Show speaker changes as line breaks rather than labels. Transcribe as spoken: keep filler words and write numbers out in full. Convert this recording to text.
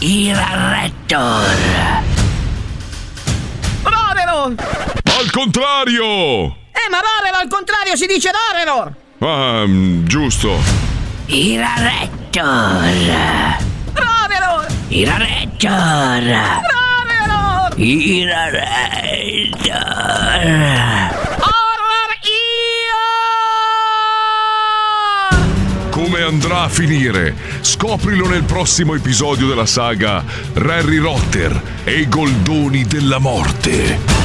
Irarettor.
Roreror.
Al contrario.
Eh, ma Roreror al contrario si dice Roreror.
Ah, giusto.
Irarettor.
Roreror.
Irarettor.
Roreror.
Irarettor.
Horror io.
Come andrà a finire? Scoprilo nel prossimo episodio della saga Harry Potter e i Goldoni della Morte.